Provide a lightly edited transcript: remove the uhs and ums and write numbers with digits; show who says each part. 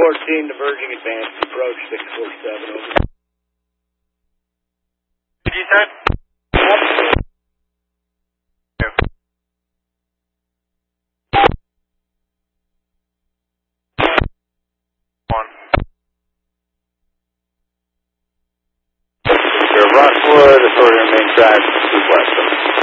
Speaker 1: 14, diverging advance, approach 647, over.
Speaker 2: Did you say?
Speaker 1: Rockwood, authority to remain track, 2 West.